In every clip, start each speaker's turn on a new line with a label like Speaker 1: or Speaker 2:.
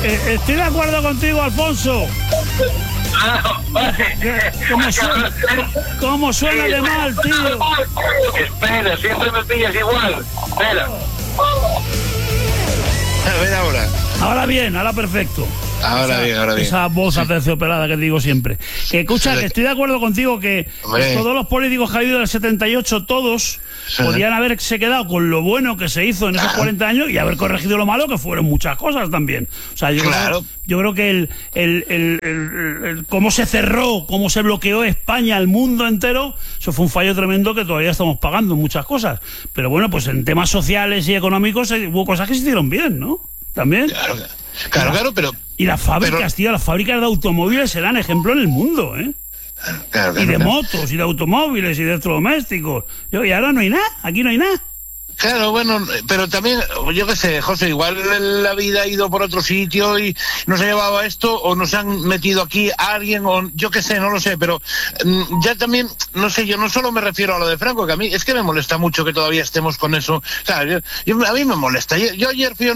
Speaker 1: Estoy de acuerdo contigo, Alfonso. ¿Cómo suena de mal, tío?
Speaker 2: Espera, siempre me pillas igual. Espera. A ver ahora.
Speaker 1: Ahora bien, ahora perfecto.
Speaker 2: Ahora bien.
Speaker 1: Esa voz aterciopelada que digo siempre. Que escucha, que estoy de acuerdo contigo que todos los políticos que ha habido del 78, todos podían haberse quedado con lo bueno que se hizo en esos 40 años y haber corregido lo malo, que fueron muchas cosas también. O sea, yo creo que el cómo se cerró, cómo se bloqueó España, el mundo entero, eso fue un fallo tremendo que todavía estamos pagando muchas cosas. Pero bueno, pues en temas sociales y económicos hubo cosas que se hicieron bien, ¿no? También.
Speaker 2: Claro, pero...
Speaker 1: Y las fábricas, tío, las fábricas de automóviles serán ejemplo en el mundo, ¿eh? Y de motos, y de automóviles, y de electrodomésticos. Y ahora no hay nada, aquí no hay nada.
Speaker 2: Claro, bueno, pero también, yo qué sé, José, igual la vida ha ido por otro sitio y nos ha llevado a esto, o nos han metido aquí a alguien, o yo qué sé, no lo sé, pero ya también, no sé, yo no solo me refiero a lo de Franco, que a mí es que me molesta mucho que todavía estemos con eso, o sea, a mí me molesta. Yo ayer fui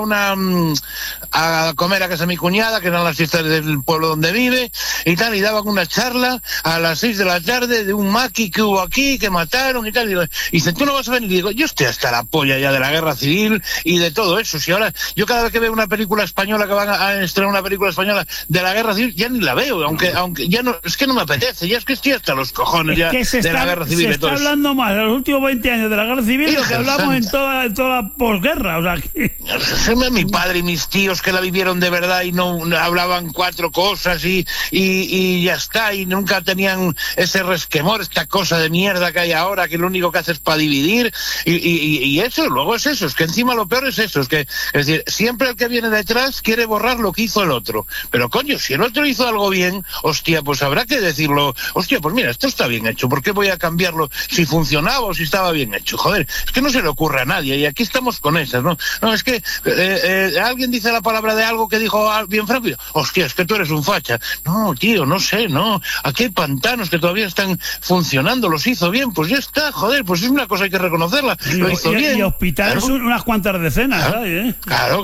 Speaker 2: a comer a casa de mi cuñada, que eran las fiestas del pueblo donde vive, y tal, y daban una charla a las 6 de la tarde de un maqui que hubo aquí, que mataron y tal, y dicen, ¿tú no vas a venir? Y digo, yo estoy hasta la polla ya de la guerra civil y de todo eso. Si ahora, yo cada vez que veo una película española, que van a estrenar una película española de la guerra civil, ya ni la veo, aunque ya no, es que no me apetece, ya es que estoy hasta los cojones ya de la guerra civil.
Speaker 1: Se está hablando más en los últimos 20 años de la guerra civil lo que hablamos en toda la posguerra, o sea que...
Speaker 2: Mi padre y mis tíos que la vivieron de verdad y no hablaban cuatro cosas y ya está, y nunca tenían ese resquemor, esta cosa de mierda que hay ahora, que lo único que hace es para dividir, y eso, luego es eso, es que encima lo peor es eso, es decir, siempre el que viene detrás quiere borrar lo que hizo el otro, pero coño, si el otro hizo algo bien, hostia, pues habrá que decirlo, hostia, pues mira, esto está bien hecho, ¿por qué voy a cambiarlo si funcionaba o si estaba bien hecho? Joder, es que no se le ocurre a nadie, y aquí estamos con esas, ¿no? No, es que alguien dice la palabra de algo que dijo bien Franco, y, hostia, es que tú eres un facha. No, tío, no sé, no, aquí hay pantanos que todavía están funcionando, los hizo bien, pues ya está, joder, pues es una cosa, hay que reconocerla. Lo hizo bien.
Speaker 1: Y hospitales unas cuantas decenas, ¿sabes?
Speaker 2: Claro.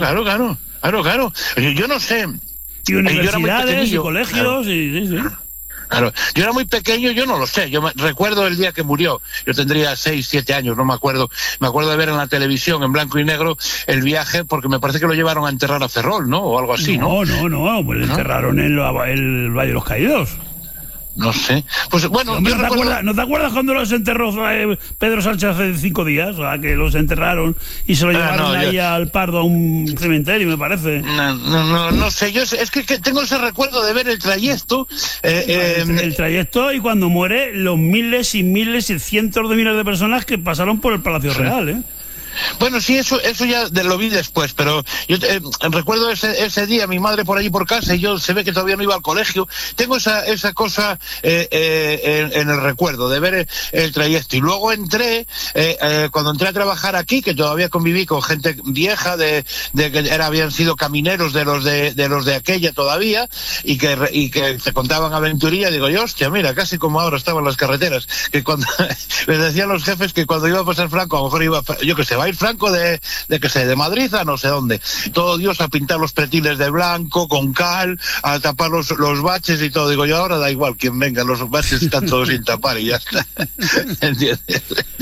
Speaker 2: Yo no sé.
Speaker 1: Y universidades y colegios, sí.
Speaker 2: Claro, yo era muy pequeño, yo no lo sé, recuerdo el día que murió, yo tendría 6, 7 años, no me acuerdo de ver en la televisión, en blanco y negro, el viaje, porque me parece que lo llevaron a enterrar a Ferrol, ¿no? O algo así, ¿no?
Speaker 1: No, pues lo enterraron en el Valle de los Caídos.
Speaker 2: No sé. Pues bueno,
Speaker 1: ¿No te acuerdas cuando los enterró Pedro Sánchez hace 5 días? O sea, que los enterraron y se lo llevaron al Pardo a un cementerio, me parece.
Speaker 2: No sé. Yo es que tengo ese recuerdo de ver el trayecto.
Speaker 1: El trayecto y cuando muere los miles y miles y cientos de miles de personas que pasaron por el Palacio Real, ¿eh?
Speaker 2: Bueno, sí, eso ya lo vi después, pero yo recuerdo ese día, mi madre por allí por casa, y yo se ve que todavía no iba al colegio. Tengo esa cosa en el recuerdo de ver el trayecto. Y luego cuando entré a trabajar aquí, que todavía conviví con gente vieja de que habían sido camineros de los de aquella todavía, y que se contaban aventurillas. Digo yo, hostia, mira, casi como ahora estaban las carreteras, que cuando les decían los jefes que cuando iba a pasar Franco, a lo mejor iba, yo que sé, va a ir Franco de Madrid a no sé dónde, todo Dios a pintar los pretiles de blanco con cal, a tapar los baches y todo. Digo yo, ahora da igual quien venga, los baches están todos sin tapar y ya está. ¿Entiendes?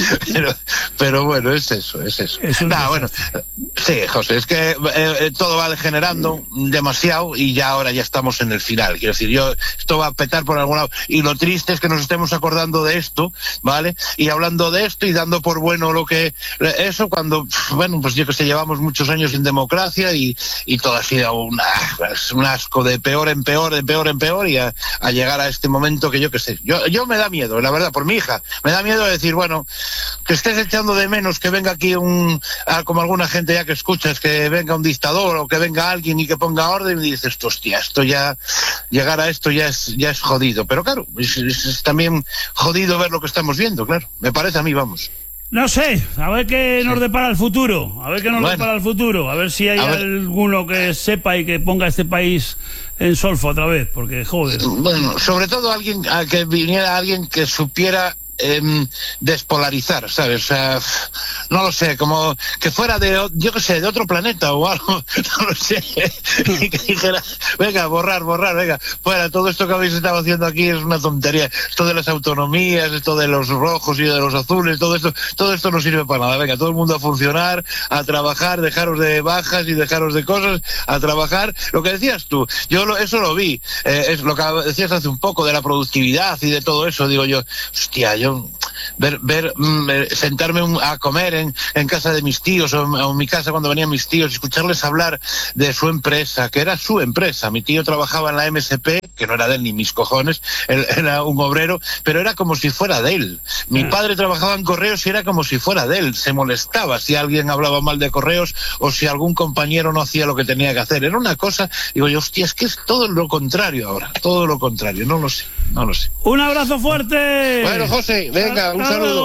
Speaker 2: Pero bueno, es eso. Bueno, sí, José, es que todo va degenerando demasiado y ya ahora ya estamos en el final. Quiero decir, esto va a petar por algún lado, y lo triste es que nos estemos acordando de esto, ¿vale? Y hablando de esto y dando por bueno lo que eso, cuando, bueno, pues yo que sé, llevamos muchos años sin democracia y todo ha sido un asco de peor en peor y a llegar a este momento que yo que sé, yo me da miedo, la verdad, por mi hija, me da miedo de decir, bueno, que estés echando de menos que venga aquí como alguna gente ya que escuchas, que venga un dictador o que venga alguien y que ponga orden, y dices, hostia, esto ya, llegar a esto ya es jodido, pero claro, es también jodido ver lo que estamos viendo, claro, me parece a mí, vamos.
Speaker 1: No sé, a ver qué nos depara el futuro, a ver si hay alguno que sepa y que ponga este país en solfa otra vez, porque joder.
Speaker 2: Bueno, sobre todo que viniera alguien que supiera despolarizar, ¿sabes? O sea, no lo sé, como que fuera de, yo qué sé, de otro planeta o algo, no lo sé, y que dijera, venga, borrar, venga, fuera, todo esto que habéis estado haciendo aquí es una tontería, esto de las autonomías, esto de los rojos y de los azules, todo esto no sirve para nada, venga, todo el mundo a funcionar, a trabajar, dejaros de bajas y dejaros de cosas, a trabajar, lo que decías tú, eso lo vi, es lo que decías hace un poco de la productividad y de todo eso, digo yo, hostia, yo sentarme a comer en casa de mis tíos o en mi casa cuando venían mis tíos y escucharles hablar de su empresa, que era su empresa. Mi tío trabajaba en la MSP, que no era de él ni mis cojones, él era un obrero, pero era como si fuera de él. Mi padre trabajaba en Correos y era como si fuera de él. Se molestaba si alguien hablaba mal de Correos o si algún compañero no hacía lo que tenía que hacer. Era una cosa, digo yo, hostia, es que es todo lo contrario ahora, todo lo contrario, no lo sé.
Speaker 1: Un abrazo fuerte.
Speaker 2: Bueno, José, venga, un saludo.